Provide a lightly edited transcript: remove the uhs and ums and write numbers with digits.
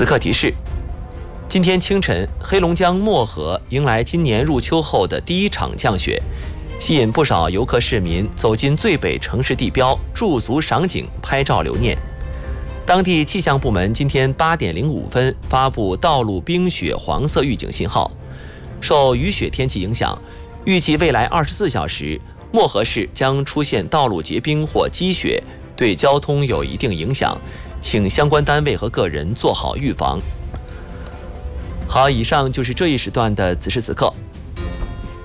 此刻提示：今天清晨，黑龙江漠河迎来今年入秋后的第一场降雪，吸引不少游客市民走进最北城市地标驻足赏景、拍照留念。当地气象部门今天8点05分发布道路冰雪黄色预警信号，受雨雪天气影响，预计未来24小时，漠河市将出现道路结冰或积雪，对交通有一定影响，请相关单位和个人做好预防。好，以上就是这一时段的此时此刻。